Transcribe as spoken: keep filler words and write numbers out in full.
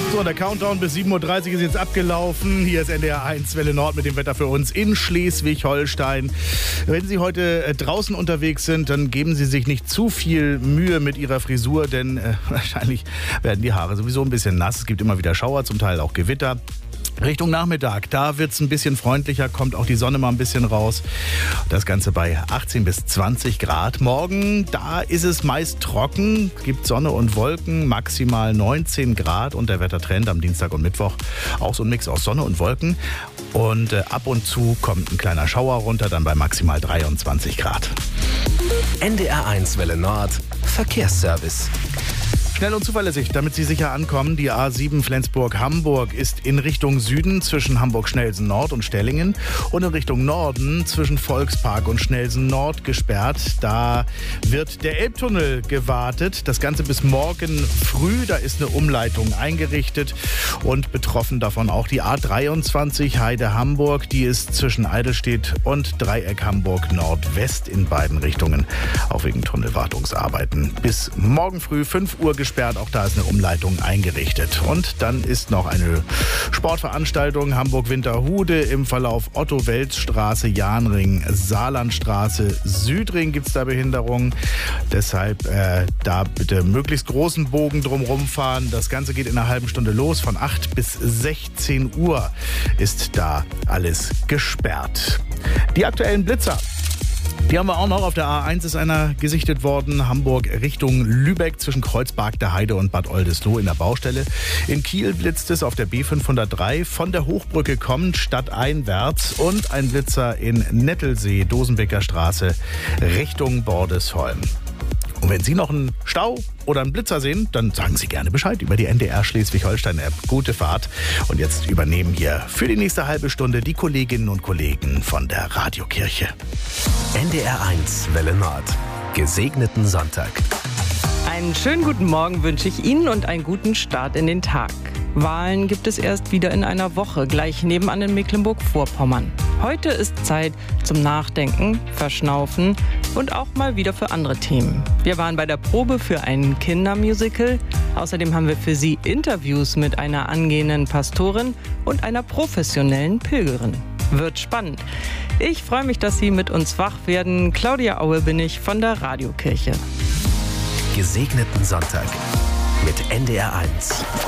So, der Countdown bis sieben Uhr dreißig ist jetzt abgelaufen. Hier ist N D R eins Welle Nord mit dem Wetter für uns in Schleswig-Holstein. Wenn Sie heute äh, draußen unterwegs sind, dann geben Sie sich nicht zu viel Mühe mit Ihrer Frisur, denn äh, wahrscheinlich werden die Haare sowieso ein bisschen nass. Es gibt immer wieder Schauer, zum Teil auch Gewitter. Richtung Nachmittag, da wird es ein bisschen freundlicher, kommt auch die Sonne mal ein bisschen raus. Das Ganze bei achtzehn bis zwanzig Grad. Morgen, da ist es meist trocken, gibt Sonne und Wolken, maximal neunzehn Grad und der Wettertrend am Dienstag und Mittwoch auch so ein Mix aus Sonne und Wolken. Und äh, ab und zu kommt ein kleiner Schauer runter, dann bei maximal dreiundzwanzig Grad. N D R eins Welle Nord, Verkehrsservice. Schnell und zuverlässig, damit Sie sicher ankommen. Die A sieben Flensburg-Hamburg ist in Richtung Süden zwischen Hamburg-Schnelsen-Nord und Stellingen und in Richtung Norden zwischen Volkspark und Schnelsen-Nord gesperrt. Da wird der Elbtunnel gewartet. Das Ganze bis morgen früh. Da ist eine Umleitung eingerichtet und betroffen davon auch die A dreiundzwanzig Heide-Hamburg. Die ist zwischen Eidelstedt und Dreieck Hamburg-Nordwest in beiden Richtungen. Auch wegen Tunnelwartungsarbeiten. Bis morgen früh fünf Uhr gesperrt. Auch da ist eine Umleitung eingerichtet. Und dann ist noch eine Sportveranstaltung Hamburg-Winterhude im Verlauf Otto-Welz-Straße, Jahnring, Saarlandstraße, Südring gibt es da Behinderungen. Deshalb äh, da bitte möglichst großen Bogen drumherum fahren. Das Ganze geht in einer halben Stunde los. Von acht bis sechzehn Uhr ist da alles gesperrt. Die aktuellen Blitzer. Die haben wir auch noch. Auf der A eins ist einer gesichtet worden. Hamburg Richtung Lübeck zwischen Kreuzberg der Heide und Bad Oldesloe in der Baustelle. In Kiel blitzt es auf der B fünfhundertdrei von der Hochbrücke kommend stadteinwärts. Und ein Blitzer in Nettelsee, Dosenbeker Straße Richtung Bordesholm. Und wenn Sie noch einen Stau oder einen Blitzer sehen, dann sagen Sie gerne Bescheid über die N D R Schleswig-Holstein-App. Gute Fahrt. Und jetzt übernehmen hier für die nächste halbe Stunde die Kolleginnen und Kollegen von der Radiokirche. N D R eins Welle Nord. Gesegneten Sonntag. Einen schönen guten Morgen wünsche ich Ihnen und einen guten Start in den Tag. Wahlen gibt es erst wieder in einer Woche, gleich nebenan in Mecklenburg-Vorpommern. Heute ist Zeit zum Nachdenken, Verschnaufen und auch mal wieder für andere Themen. Wir waren bei der Probe für ein Kindermusical. Außerdem haben wir für Sie Interviews mit einer angehenden Pastorin und einer professionellen Pilgerin. Wird spannend. Ich freue mich, dass Sie mit uns wach werden. Claudia Aue bin ich von der Radiokirche. Gesegneten Sonntag mit N D R eins.